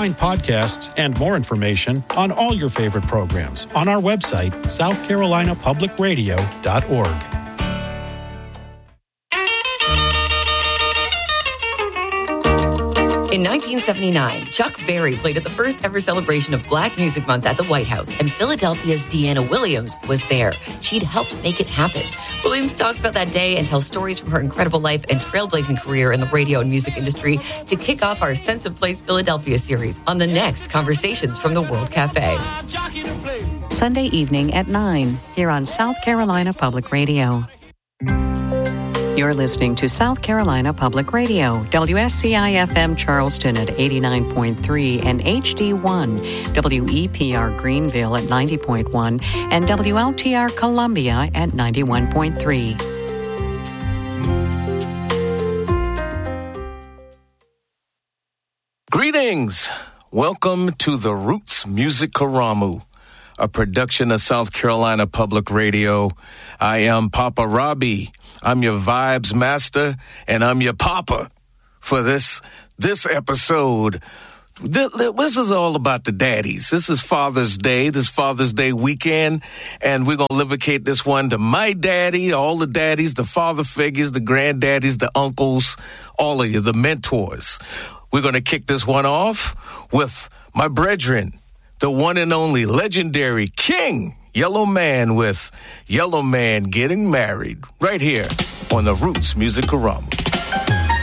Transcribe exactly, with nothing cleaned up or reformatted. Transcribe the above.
find podcasts and more information on all your favorite programs on our website, south carolina public radio dot org. In nineteen seventy-nine, Chuck Berry played at the first ever celebration of Black Music Month at the White House, and Philadelphia's Deanna Williams was there. She'd helped make it happen. Williams talks about that day and tells stories from her incredible life and trailblazing career in the radio and music industry to kick off our Sense of Place Philadelphia series on the next Conversations from the World Cafe. Sunday evening at nine, here on South Carolina Public Radio. You're listening to South Carolina Public Radio, W S C I F M Charleston at eighty-nine point three and H D one, W E P R Greenville at ninety point one, and W L T R Columbia at ninety-one point three. Greetings! Welcome to the Roots Music Karamu, a production of South Carolina Public Radio. I am Papa Robbie. I'm your vibes master, and I'm your papa for this this episode. This is all about the daddies. This is Father's Day, this Father's Day weekend, and we're going to livocate this one to my daddy, all the daddies, the father figures, the granddaddies, the uncles, all of you, the mentors. We're going to kick this one off with my brethren, the one and only legendary King Yellow Man with Yellow Man Getting Married, right here on the Roots Music Karamu.